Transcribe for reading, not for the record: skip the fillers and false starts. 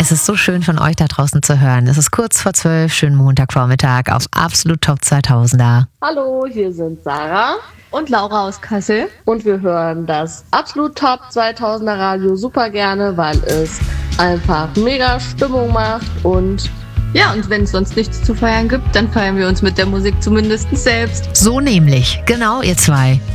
Es ist so schön von euch da draußen zu hören. Es ist kurz vor 12, schönen Montagvormittag auf Absolut Top 2000er. Hallo, hier sind Sarah und Laura aus Kassel. Und wir hören das Absolut Top 2000er Radio super gerne, weil es einfach mega Stimmung macht und wenn es sonst nichts zu feiern gibt, dann feiern wir uns mit der Musik zumindest selbst. So nämlich, genau ihr zwei.